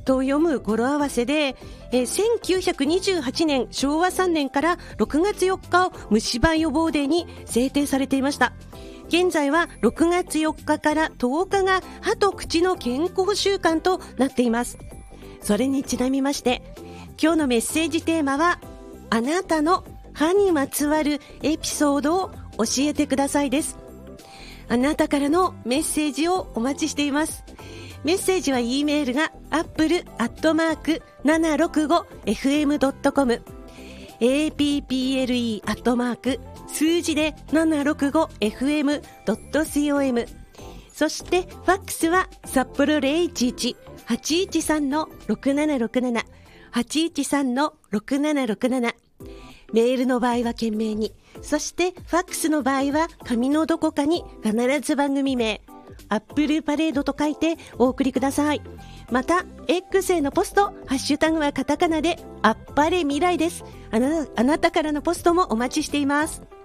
と読む語呂合わせで、1928年昭和3年から6月4日を虫歯予防デーに制定されていました。現在は6月4日から10日が歯と口の健康週間となっています。それにちなみまして、今日のメッセージテーマは、あなたの歯にまつわるエピソードを教えてくださいです。あなたからのメッセージをお待ちしています。メッセージは E メールが apple@765fm.com apple@ 数字で 765fm.com そしてファックスは札幌 011-813-6767 813-6767 メールの場合は懸命に、そしてファックスの場合は紙のどこかに必ず番組名アップルパレードと書いてお送りください。また X へのポスト、ハッシュタグはカタカナであっぱれ未来です。あなたからのポストもお待ちしています。